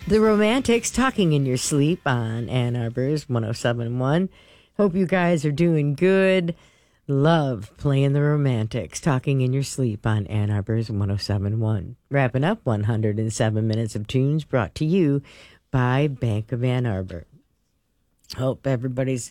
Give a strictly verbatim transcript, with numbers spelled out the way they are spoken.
The Romantics talking in your sleep on Ann Arbor's one oh seven point one. Hope you guys are doing good. Love playing the Romantics talking in your sleep on Ann Arbor's one oh seven point one. Wrapping up one hundred seven minutes of tunes brought to you by Bank of Ann Arbor. Hope everybody's